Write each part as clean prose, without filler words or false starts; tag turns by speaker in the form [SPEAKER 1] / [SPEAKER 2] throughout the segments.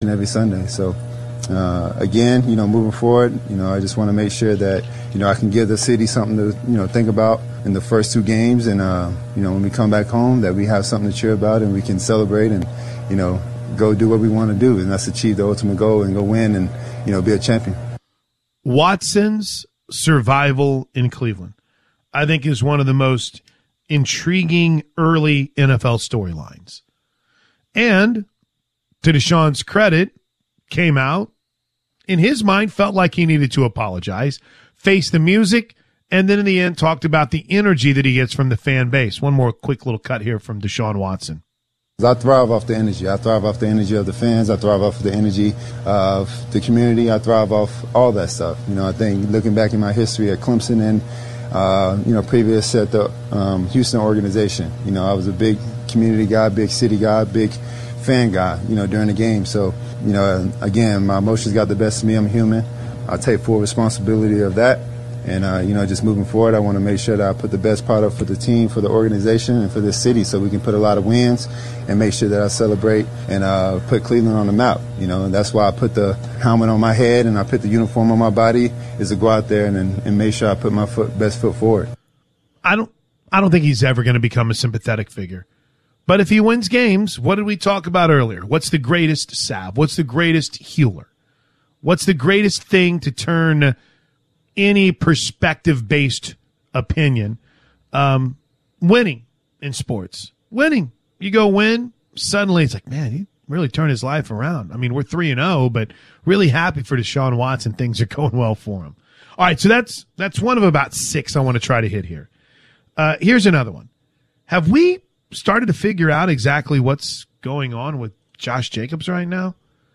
[SPEAKER 1] every Sunday. So, again, moving forward, I just want to make sure that, I can give the city something to, think about in the first 2 games. And, when we come back home, that we have something to cheer about and we can celebrate and, go do what we want to do. And that's achieve the ultimate goal and go win and, be a champion.
[SPEAKER 2] Watson's survival in Cleveland, I think, is one of the most intriguing early NFL storylines. And to Deshaun's credit, came out, in his mind, felt like he needed to apologize, face the music, and then in the end talked about the energy that he gets from the fan base. One more quick little cut here from Deshaun Watson.
[SPEAKER 1] I thrive off the energy. I thrive off the energy of the fans. I thrive off the energy of the community. I thrive off all that stuff. I think looking back in my history at Clemson and, previous at the Houston organization, I was a big community guy, big city guy, big fan guy, during the game. So, again, my emotions got the best of me. I'm human. I take full responsibility of that. And, just moving forward, I want to make sure that I put the best product for the team, for the organization, and for this city so we can put a lot of wins and make sure that I celebrate and put Cleveland on the map, and that's why I put the helmet on my head and I put the uniform on my body is to go out there and make sure I put my best foot forward.
[SPEAKER 2] I don't think he's ever going to become a sympathetic figure. But if he wins games, what did we talk about earlier? What's the greatest salve? What's the greatest healer? What's the greatest thing to turn any perspective-based opinion? Winning in sports. Winning. You go win, suddenly it's like, man, he really turned his life around. I mean, we're 3-0, but really happy for Deshaun Watson. Things are going well for him. All right, so that's one of about 6 I want to try to hit here. Here's another one. Have we started to figure out exactly what's going on with Josh Jacobs right now?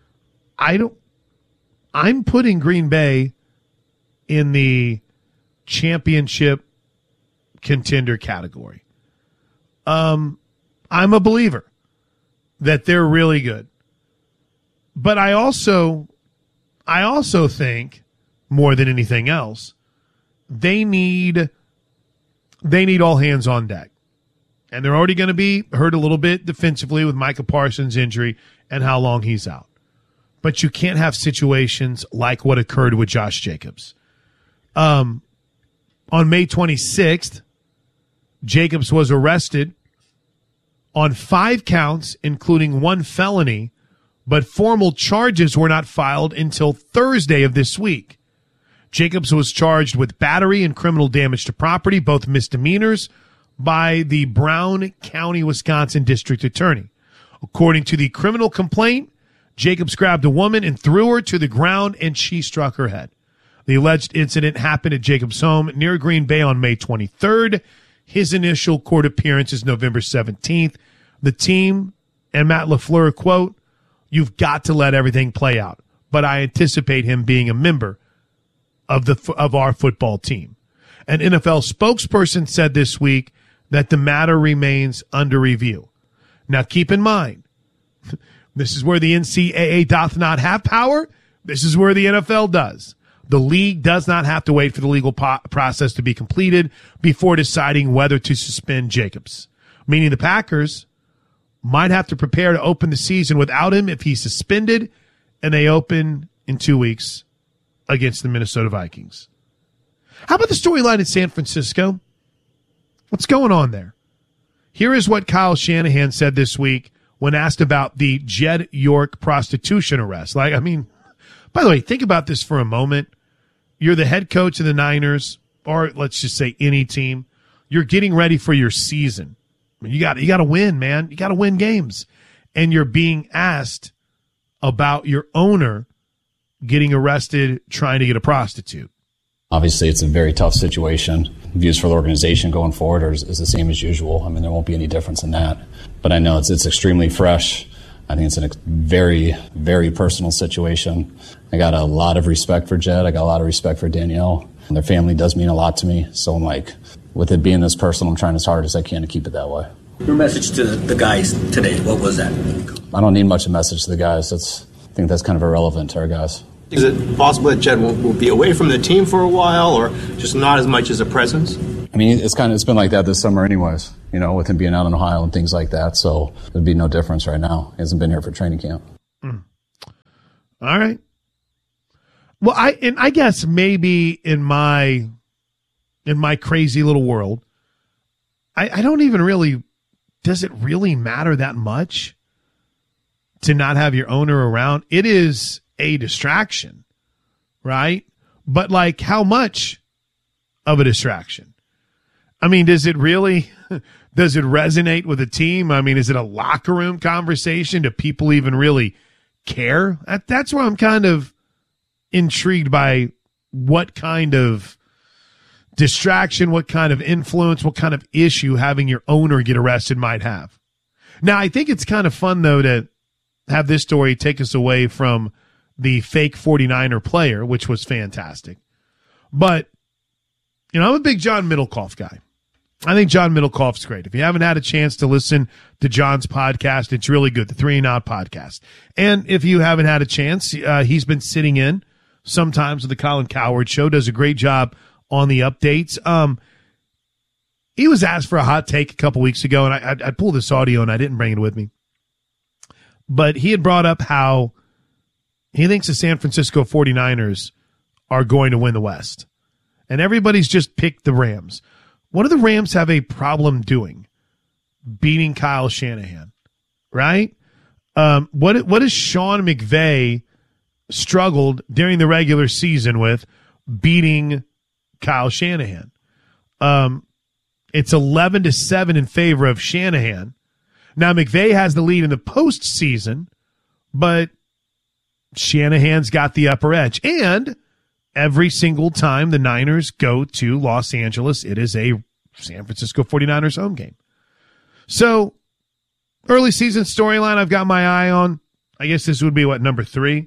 [SPEAKER 2] I'm putting Green Bay in the championship contender category. I'm a believer that they're really good. But I also think, more than anything else, they need all hands on deck. And they're already going to be hurt a little bit defensively with Micah Parsons' injury and how long he's out. But you can't have situations like what occurred with Josh Jacobs. On May 26th, Jacobs was arrested on 5 counts, including 1 felony, but formal charges were not filed until Thursday of this week. Jacobs was charged with battery and criminal damage to property, both misdemeanors, by the Brown County, Wisconsin District Attorney. According to the criminal complaint, Jacobs grabbed a woman and threw her to the ground, and she struck her head. The alleged incident happened at Jacobs' home near Green Bay on May 23rd. His initial court appearance is November 17th. The team and Matt LaFleur, quote, "You've got to let everything play out, but I anticipate him being a member of our football team." An NFL spokesperson said this week that the matter remains under review. Now, keep in mind, this is where the NCAA doth not have power. This is where the NFL does. The league does not have to wait for the legal process to be completed before deciding whether to suspend Jacobs, meaning the Packers might have to prepare to open the season without him if he's suspended, and they open in 2 weeks against the Minnesota Vikings. How about the storyline in San Francisco? What's going on there? Here is what Kyle Shanahan said this week when asked about the Jed York prostitution arrest. By the way, think about this for a moment. You're the head coach of the Niners, or let's just say any team. You're getting ready for your season. You got to win, man. You got to win games. And you're being asked about your owner getting arrested trying to get a prostitute.
[SPEAKER 3] Obviously, it's a very tough situation. Views for the organization going forward is the same as usual. There won't be any difference in that. But I know it's extremely fresh. I think it's a very, very personal situation. I got a lot of respect for Jed. I got a lot of respect for Danielle. Their family does mean a lot to me. So with it being this personal, I'm trying as hard as I can to keep it that way.
[SPEAKER 4] Your message to the guys today, what was that?
[SPEAKER 3] I don't need much of a message to the guys. I think that's kind of irrelevant to our guys.
[SPEAKER 5] Is it possible that Jed will be away from the team for a while, or just not as much as a presence?
[SPEAKER 3] It's been like that this summer anyways, with him being out in Ohio and things like that. So there'd be no difference right now. He hasn't been here for training camp.
[SPEAKER 2] All right. Well, I guess maybe in my crazy little world, I don't even really, does it really matter that much to not have your owner around? It is a distraction, right? But like, how much of a distraction? I mean, does it really, does it resonate with the team? I mean, is it a locker room conversation? Do people even really care? That's where I'm kind of intrigued by what kind of distraction, what kind of influence, what kind of issue having your owner get arrested might have. Now, I think it's kind of fun, though, to have this story take us away from the fake 49er player, which was fantastic. But, you know, I'm a big John Middlecoff guy. I think John Middlecoff's great. If you haven't had a chance to listen to John's podcast, it's really good, the 3 and Out podcast. And if you haven't had a chance, he's been sitting in sometimes with the Colin Cowherd Show, does a great job on the updates. He was asked for a hot take a couple weeks ago, and I pulled this audio, and I didn't bring it with me. But he had brought up how he thinks the San Francisco 49ers are going to win the West. And everybody's just picked the Rams. What do the Rams have a problem doing? Beating Kyle Shanahan, right? What has Sean McVay struggled during the regular season with beating Kyle Shanahan? It's 11-7 in favor of Shanahan. Now, McVay has the lead in the postseason, but Shanahan's got the upper edge. And every single time the Niners go to Los Angeles, it is a San Francisco 49ers home game. So, early season storyline I've got my eye on. I guess this would be, number 3?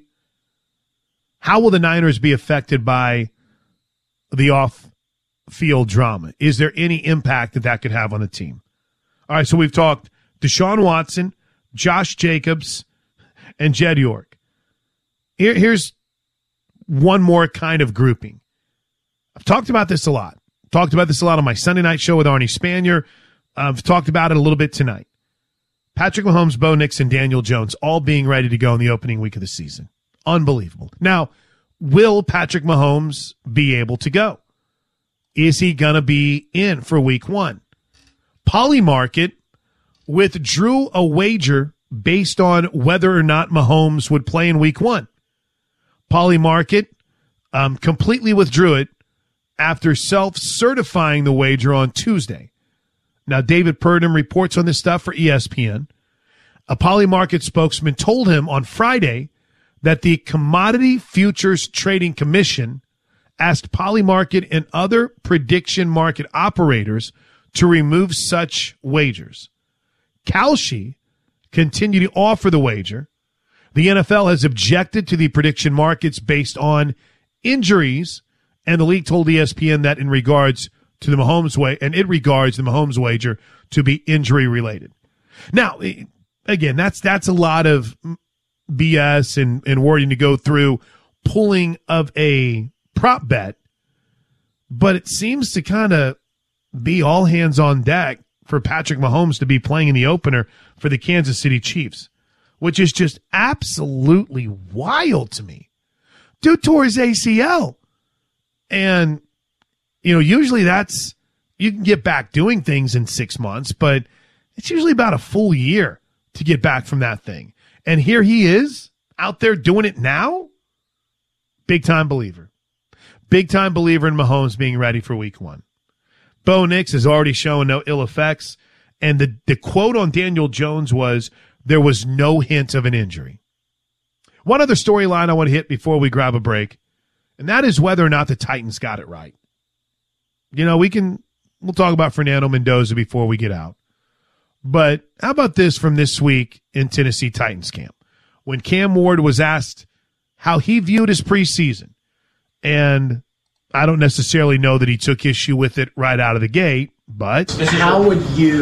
[SPEAKER 2] How will the Niners be affected by the off-field drama? Is there any impact that could have on the team? All right, so we've talked Deshaun Watson, Josh Jacobs, and Jed York. Here's one more kind of grouping. I've talked about this a lot. Talked about this a lot on my Sunday night show with Arnie Spanier. I've talked about it a little bit tonight. Patrick Mahomes, Bo Nix, and Daniel Jones all being ready to go in the opening week of the season. Unbelievable. Now, will Patrick Mahomes be able to go? Is he going to be in for week 1? Polymarket withdrew a wager based on whether or not Mahomes would play in week 1. Polymarket completely withdrew it after self-certifying the wager on Tuesday. Now, David Purdom reports on this stuff for ESPN. A Polymarket spokesman told him on Friday that the Commodity Futures Trading Commission asked Polymarket and other prediction market operators to remove such wagers. Kalshi continued to offer the wager. The NFL has objected to the prediction markets based on injuries, and the league told ESPN that it regards the Mahomes wager to be injury related. Now, again, that's a lot of BS and wording to go through pulling of a prop bet, but it seems to kind of be all hands on deck for Patrick Mahomes to be playing in the opener for the Kansas City Chiefs, which is just absolutely wild to me. Dude tore his ACL. And, you know, usually you can get back doing things in 6 months, but it's usually about a full year to get back from that thing. And here he is out there doing it now. Big time believer. Big time believer in Mahomes being ready for week 1. Bo Nix has already shown no ill effects. And the quote on Daniel Jones was, there was no hint of an injury. One other storyline I want to hit before we grab a break, and that is whether or not the Titans got it right. You know, we'll talk about Fernando Mendoza before we get out. But how about this from this week in Tennessee Titans camp? When Cam Ward was asked how he viewed his preseason, and I don't necessarily know that he took issue with it right out of the gate, but
[SPEAKER 6] how would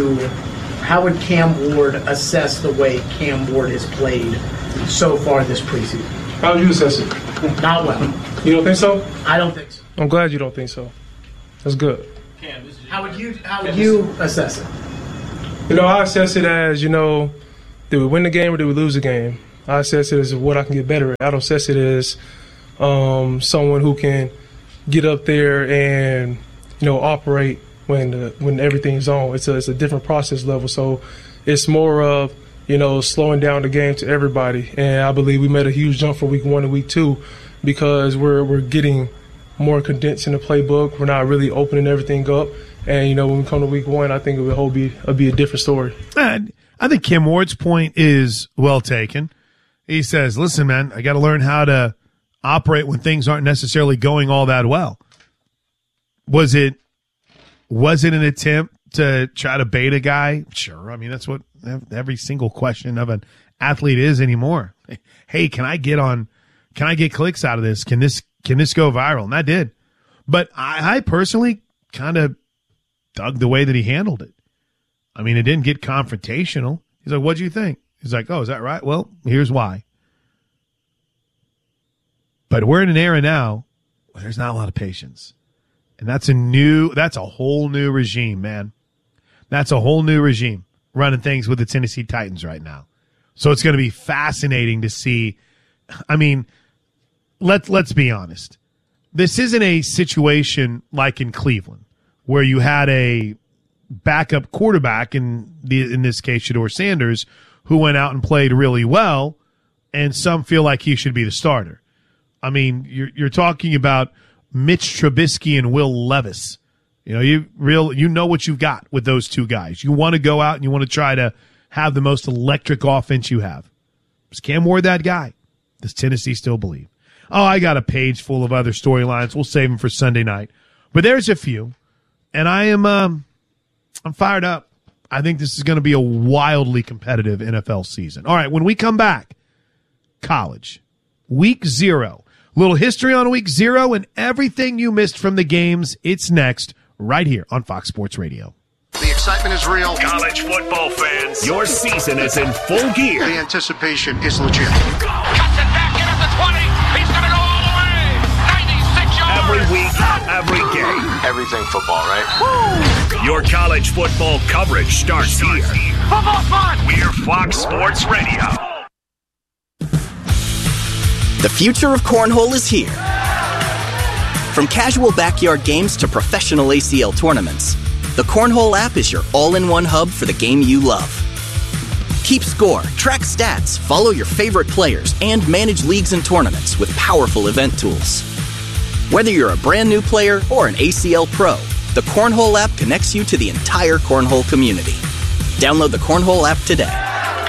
[SPEAKER 6] Cam Ward assess the way Cam Ward has played so far this preseason?
[SPEAKER 7] How would you assess it?
[SPEAKER 6] Not well.
[SPEAKER 7] You don't think so?
[SPEAKER 6] I don't think so.
[SPEAKER 7] I'm glad you don't think so. That's good.
[SPEAKER 6] How would you assess it?
[SPEAKER 7] You know, I assess it as, you know, did we win the game or did we lose the game? I assess it as what I can get better at. I don't assess it as someone who can get up there and, operate when everything's on. It's a different process level. So it's more of, slowing down the game to everybody. And I believe we made a huge jump from week 1 to week 2 because we're getting more condensed in the playbook. We're not really opening everything up. And, when we come to week 1, I think it'll be a different story.
[SPEAKER 2] And I think Cam Ward's point is well taken. He says, listen, man, I got to learn how to operate when things aren't necessarily going all that well. Was it an attempt to try to bait a guy? Sure. I mean, that's what every single question of an athlete is anymore. Hey, can I get clicks out of this? Can this go viral? And that did. But I personally kind of dug the way that he handled it. I mean, it didn't get confrontational. He's like, what'd you think? He's like, oh, is that right? Well, here's why. But we're in an era now where there's not a lot of patience. And that's a whole new regime, man. That's a whole new regime running things with the Tennessee Titans right now. So it's going to be fascinating to see. I mean, let's be honest. This isn't a situation like in Cleveland where you had a backup quarterback, in this case, Shedeur Sanders, who went out and played really well, and some feel like he should be the starter. I mean, you're talking about Mitch Trubisky and Will Levis. You know what you've got with those two guys. You want to go out and you want to try to have the most electric offense you have. Is Cam Ward that guy? Does Tennessee still believe? Oh, I got a page full of other storylines. We'll save them for Sunday night. But there's a few, and I'm fired up. I think this is going to be a wildly competitive NFL season. All right, when we come back, college, week 0. Little history on week 0 and everything you missed from the games. It's next, right here on Fox Sports Radio.
[SPEAKER 8] The excitement is real.
[SPEAKER 9] College football fans, your season is in full gear.
[SPEAKER 8] The anticipation is legit.
[SPEAKER 9] Cuts it back in at the 20. He's going to go all the way. 96 yards. Every week, every game.
[SPEAKER 8] Everything football, right?
[SPEAKER 9] Woo! Your college football coverage starts here. Football fun. We're Fox Sports Radio.
[SPEAKER 10] The future of cornhole is here. From casual backyard games to professional ACL tournaments, the Cornhole app is your all-in-one hub for the game you love. Keep score, track stats, follow your favorite players, and manage leagues and tournaments with powerful event tools. Whether you're a brand new player or an ACL pro, the Cornhole app connects you to the entire cornhole community. Download the Cornhole app today.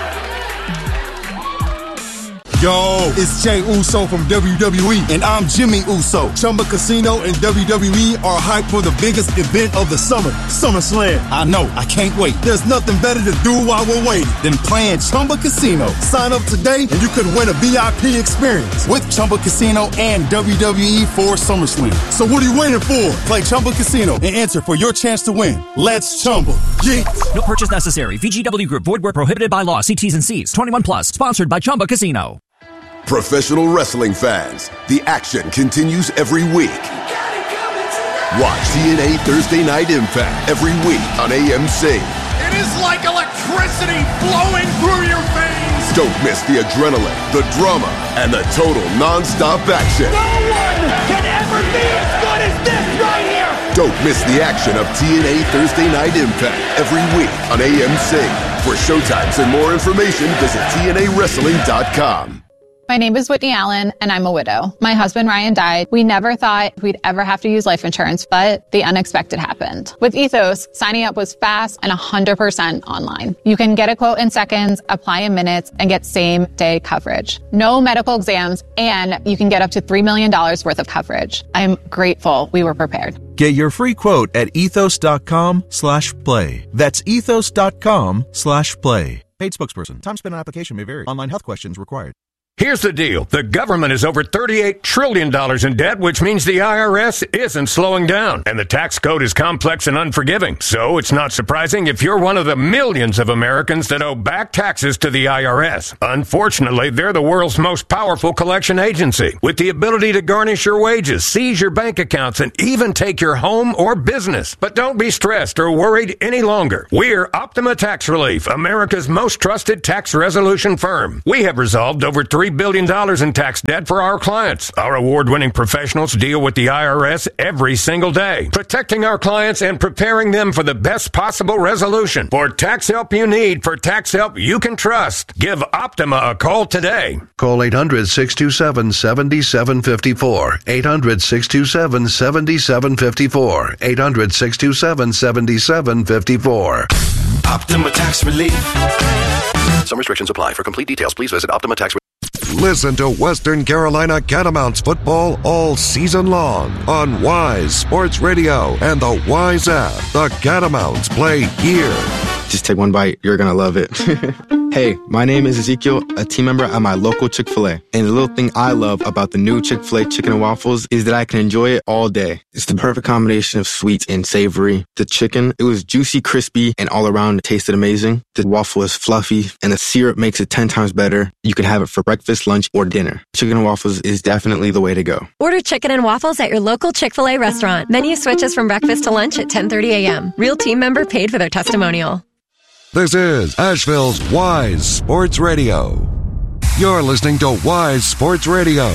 [SPEAKER 11] Yo, it's Jey Uso from WWE, and I'm Jimmy Uso. Chumba Casino and WWE are hyped for the biggest event of the summer, SummerSlam. I know, I can't wait. There's nothing better to do while we're waiting than playing Chumba Casino. Sign up today, and you could win a VIP experience with Chumba Casino and WWE for SummerSlam. So what are you waiting for? Play Chumba Casino and enter for your chance to win. Let's Chumba. Yeah.
[SPEAKER 12] No purchase necessary. VGW Group. Void where prohibited by law. See T's and C's. 21 plus. Sponsored by Chumba Casino.
[SPEAKER 13] Professional wrestling fans, the action continues every week. Watch TNA Thursday Night Impact every week on AMC.
[SPEAKER 14] It is like electricity flowing through your veins.
[SPEAKER 13] Don't miss the adrenaline, the drama, and the total non-stop action.
[SPEAKER 14] No one can ever be as good as this right here.
[SPEAKER 13] Don't miss the action of TNA Thursday Night Impact every week on AMC. For showtimes and more information, visit TNAWrestling.com.
[SPEAKER 15] My name is Whitney Allen, and I'm a widow. My husband, Ryan, died. We never thought we'd ever have to use life insurance, but the unexpected happened. With Ethos, signing up was fast and 100% online. You can get a quote in seconds, apply in minutes, and get same-day coverage. No medical exams, and you can get up to $3 million worth of coverage. I'm grateful we were prepared.
[SPEAKER 16] Get your free quote at ethos.com/play. That's ethos.com/play. Paid spokesperson. Time spent on application may vary. Online health questions required. Here's the deal. The government is over $38 trillion in debt, which means the IRS isn't slowing down. And the tax code is complex and unforgiving. So it's not surprising if you're one of the millions of Americans that owe back taxes to the IRS. Unfortunately, they're the world's most powerful collection agency, with the ability to garnish your wages, seize your bank accounts, and even take your home or business. But don't be stressed or worried any longer. We're Optima Tax Relief, America's most trusted tax resolution firm. We have resolved over $3 billion in tax debt for our clients. Our award-winning professionals deal with the IRS every single day, protecting our clients and preparing them for the best possible resolution. For tax help you need, for tax help you can trust, give Optima a call today.
[SPEAKER 17] Call 800-627-7754. 800-627-7754. 800-627-7754.
[SPEAKER 18] Optima Tax Relief.
[SPEAKER 13] Some restrictions apply. For complete details, please visit Optima Tax Relief.
[SPEAKER 19] Listen to Western Carolina Catamounts football all season long on Wise Sports Radio and the Wise app. The Catamounts play here.
[SPEAKER 20] Just take one bite. You're going to love it. Hey, my name is Ezekiel, a team member at my local Chick-fil-A. And the little thing I love about the new Chick-fil-A chicken and waffles is that I can enjoy it all day. It's the perfect combination of sweet and savory. The chicken, it was juicy, crispy, and all around it tasted amazing. The waffle is fluffy, and the syrup makes it 10 times better. You can have it for breakfast, lunch, or dinner. Chicken and waffles is definitely the way to go.
[SPEAKER 21] Order chicken and waffles at your local Chick-fil-A restaurant. Menu switches from breakfast to lunch at 10:30 a.m. Real team member paid for their testimonial.
[SPEAKER 19] This is Asheville's Wise Sports Radio. You're listening to Wise Sports Radio.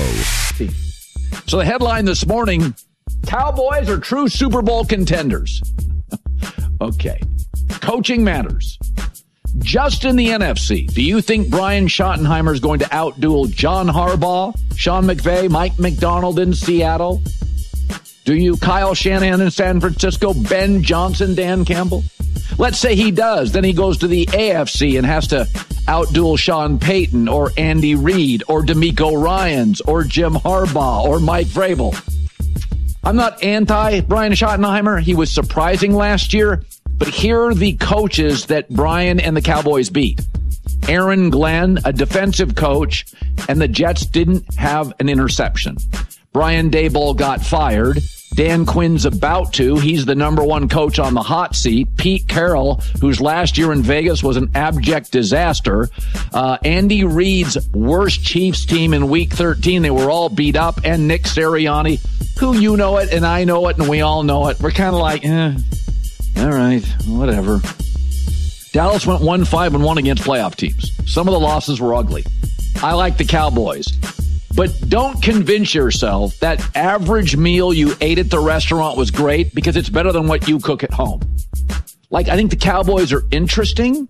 [SPEAKER 22] So the headline this morning, Cowboys are true Super Bowl contenders. Okay. Coaching matters. Just in the NFC, do you think Brian Schottenheimer is going to outduel John Harbaugh, Sean McVay, Mike McDonald in Seattle? Do you Kyle Shanahan in San Francisco, Ben Johnson, Dan Campbell? Let's say he does. Then he goes to the AFC and has to outduel Sean Payton or Andy Reid or DeMeco Ryans or Jim Harbaugh or Mike Vrabel. I'm not anti Brian Schottenheimer. He was surprising last year. But here are the coaches that Brian and the Cowboys beat. Aaron Glenn, a defensive coach, and the Jets didn't have an interception. Brian Daboll got fired. Dan Quinn's about to. He's the number one coach on the hot seat. Pete Carroll, whose last year in Vegas was an abject disaster. Andy Reid's worst Chiefs team in Week 13. They were all beat up. And Nick Sirianni, who you know it and I know it and we all know it. We're kind of like, all right, whatever. Dallas went 1-5-1 against playoff teams. Some of the losses were ugly. I like the Cowboys. But don't convince yourself that average meal you ate at the restaurant was great because it's better than what you cook at home. Like, I think the Cowboys are interesting.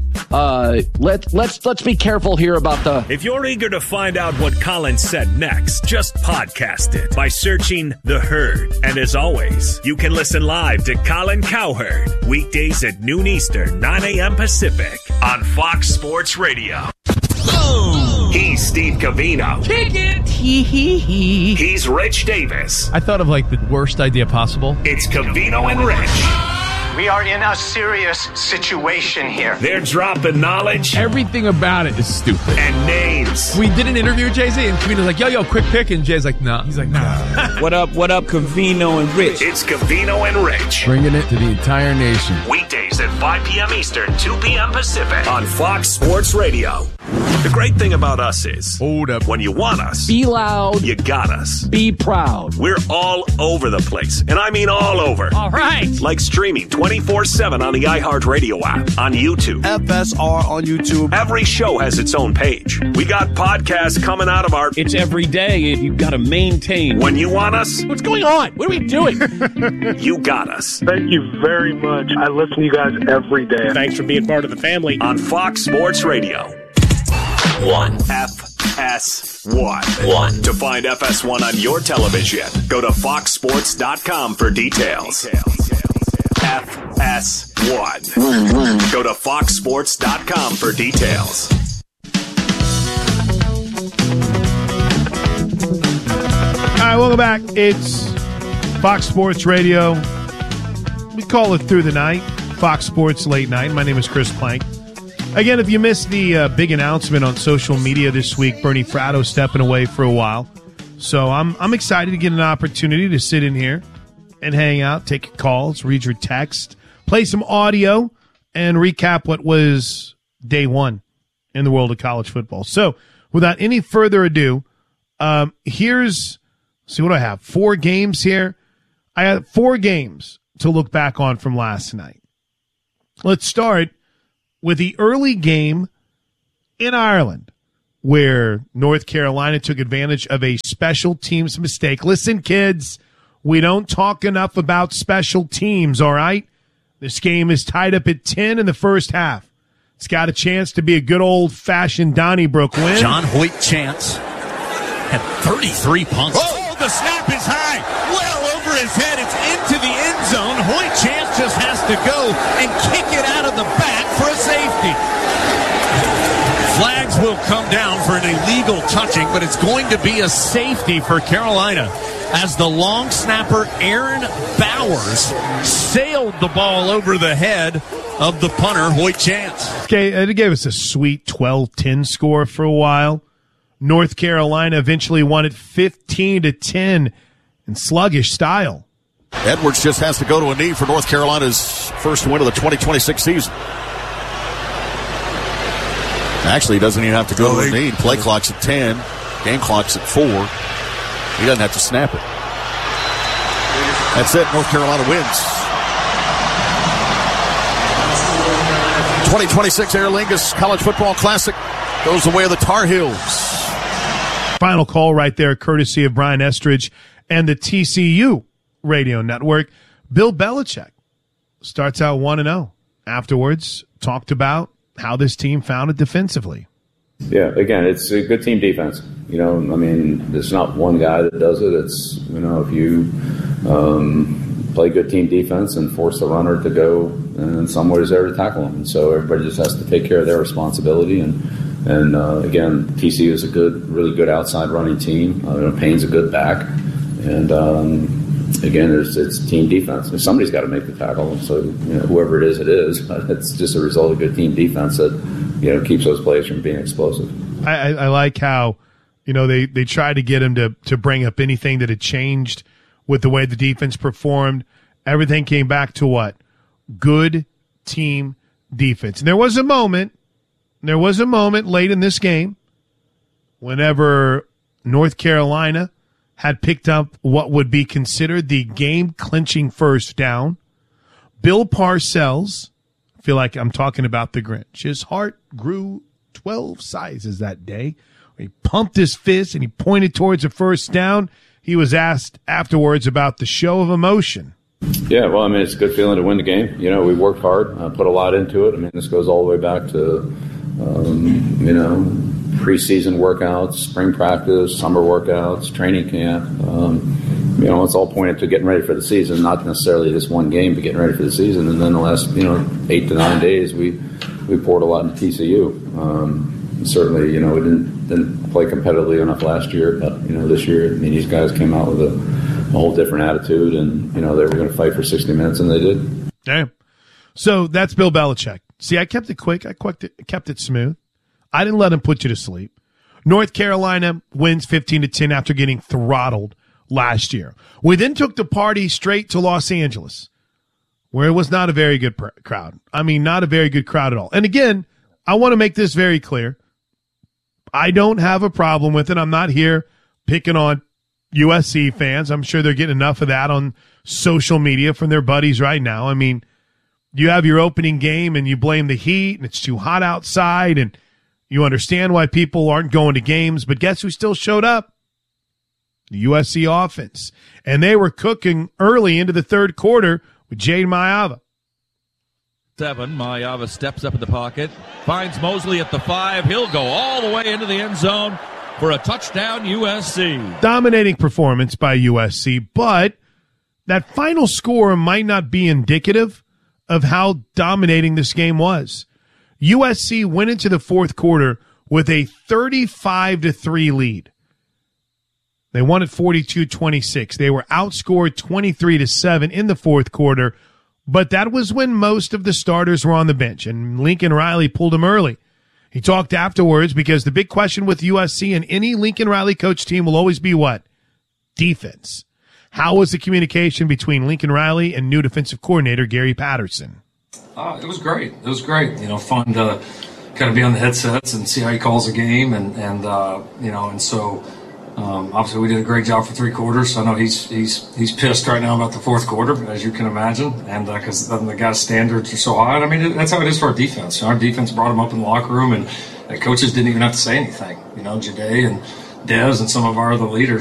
[SPEAKER 22] Let's be careful here about the...
[SPEAKER 23] If you're eager to find out what Colin said next, just podcast it by searching The Herd. And as always, you can listen live to Colin Cowherd weekdays at noon Eastern, 9 a.m. Pacific on Fox Sports Radio. He's Steve Covino.
[SPEAKER 24] Kick it!
[SPEAKER 23] He's Rich Davis.
[SPEAKER 24] I thought of like the worst idea possible.
[SPEAKER 23] It's Covino and Rich.
[SPEAKER 25] We are in a serious situation here.
[SPEAKER 23] They're dropping knowledge.
[SPEAKER 24] Everything about it is stupid.
[SPEAKER 23] And names.
[SPEAKER 24] We did an interview with Jay-Z, and Covino's like, yo, quick pick. And Jay's like, nah. He's like, nah.
[SPEAKER 26] What up, Covino and Rich?
[SPEAKER 23] It's Covino and Rich.
[SPEAKER 24] Bringing it to the entire nation.
[SPEAKER 23] Weekdays at 5 p.m. Eastern, 2 p.m. Pacific on Fox Sports Radio. The great thing about us is,
[SPEAKER 24] hold up,
[SPEAKER 23] when you want us,
[SPEAKER 22] be loud,
[SPEAKER 23] you got us.
[SPEAKER 22] Be proud.
[SPEAKER 23] We're all over the place, and I mean all over.
[SPEAKER 24] All right.
[SPEAKER 23] Like streaming 24/7 on the iHeartRadio app, on YouTube.
[SPEAKER 26] FSR on YouTube.
[SPEAKER 23] Every show has its own page. We got podcasts coming out of our...
[SPEAKER 26] It's every day, and you've got to maintain.
[SPEAKER 23] When you want us...
[SPEAKER 24] What's going on? What are we doing?
[SPEAKER 23] You got us.
[SPEAKER 27] Thank you very much. I listen to you guys every day.
[SPEAKER 26] Thanks for being part of the family.
[SPEAKER 23] On Fox Sports Radio.
[SPEAKER 28] 1.
[SPEAKER 23] FS1. To find FS1 on your television, go to foxsports.com for details. FS1. Go to foxsports.com for details.
[SPEAKER 2] All right, welcome back. It's Fox Sports Radio. We call it Through the Night, Fox Sports Late Night. My name is Chris Plank. Again, if you missed the big announcement on social media this week, Bernie Fratto stepping away for a while. So I'm excited to get an opportunity to sit in here and hang out, take your calls, read your text, play some audio, and recap what was day one in the world of college football. So without any further ado, see what I have. 4 games here. I have 4 games to look back on from last night. Let's start with the early game in Ireland, where North Carolina took advantage of a special teams mistake. Listen, kids, we don't talk enough about special teams, all right? This game is tied up at 10 in the first half. It's got a chance to be a good old-fashioned Donnybrook win.
[SPEAKER 1] John Hoyt Chance had 33 punts.
[SPEAKER 14] Oh, the snap is high. Well over his head. It's into the end zone. Hoyt Chance just has to go and kick it out of the back for a safety. Flags will come down for an illegal touching, but it's going to be a safety for Carolina as the long snapper Aaron Bowers sailed the ball over the head of the punter, Hoyt Chance.
[SPEAKER 2] Okay, it gave us a sweet 12-10 score for a while. North Carolina eventually won it 15-10 in sluggish style.
[SPEAKER 3] Edwards just has to go to a knee for North Carolina's first win of the 2026 season. Actually, he doesn't even have to go to a knee. Play clock's at 10. Game clock's at 4. He doesn't have to snap it. That's it. North Carolina wins. 2026 Aer Lingus College Football Classic goes the way of the Tar Heels.
[SPEAKER 2] Final call right there, courtesy of Brian Estridge and the TCU radio network. Bill Belichick starts out 1-0. Afterwards, talked about how this team found it defensively.
[SPEAKER 4] Yeah, again, it's a good team defense. You know, I mean, there's not one guy that does it. It's, you know, if you play good team defense and force the runner to go, and somebody's there to tackle him. And so everybody just has to take care of their responsibility. And again, TCU is a really good outside running team. Payne's a good back. And again, it's team defense. And somebody's got to make the tackle. So, you know, whoever it is, it is. It's just a result of good team defense that, you know, keeps those plays from being explosive.
[SPEAKER 2] I like how, you know, they tried to get him to bring up anything that had changed with the way the defense performed. Everything came back to what? Good team defense. And there was a moment late in this game whenever North Carolina had picked up what would be considered the game-clinching first down. Bill Parcells, I feel like I'm talking about the Grinch. His heart grew 12 sizes that day. He pumped his fist and he pointed towards a first down. He was asked afterwards about the show of emotion.
[SPEAKER 4] Yeah, well, I mean, it's a good feeling to win the game. You know, we worked hard, put a lot into it. I mean, this goes all the way back to, you know, preseason workouts, spring practice, summer workouts, training camp. You know, it's all pointed to getting ready for the season, not necessarily this one game, but getting ready for the season. And then the last, you know, 8 to 9 days, we poured a lot into TCU. Certainly, you know, we didn't play competitively enough last year, but, you know, this year, I mean, these guys came out with a whole different attitude, and, you know, they were going to fight for 60 minutes, and they did.
[SPEAKER 2] Damn. So that's Bill Belichick. See, I kept it quick. I kept it smooth. I didn't let him put you to sleep. North Carolina wins 15-10 after getting throttled last year. We then took the party straight to Los Angeles, where it was not a very good crowd. I mean, not a very good crowd at all. And again, I want to make this very clear. I don't have a problem with it. I'm not here picking on USC fans. I'm sure they're getting enough of that on social media from their buddies right now. I mean, you have your opening game and you blame the heat and it's too hot outside and you understand why people aren't going to games, but guess who still showed up? The USC offense. And they were cooking early into the third quarter with Jade Maiava.
[SPEAKER 22] 7, Maiava steps up in the pocket, finds Mosley at the 5. He'll go all the way into the end zone for a touchdown, USC.
[SPEAKER 2] Dominating performance by USC, but that final score might not be indicative of how dominating this game was. USC went into the fourth quarter with a 35-3 lead. They won at 42-26. They were outscored 23-7 in the fourth quarter But that was when most of the starters were on the bench, and Lincoln Riley pulled him early. He talked afterwards because the big question with USC and any Lincoln Riley coach team will always be what? Defense. How was the communication between Lincoln Riley and new defensive coordinator Gary Patterson?
[SPEAKER 5] It was great. It was great. Fun to kind of be on the headsets and see how he calls a game, and so obviously we did a great job for 3 quarters. I know he's pissed right now about the 4th quarter, as you can imagine, and because the guys' standards are so high. And I mean, that's how it is for our defense. Our defense brought him up in the locker room, and coaches didn't even have to say anything. Jade and Dez and some of our other leaders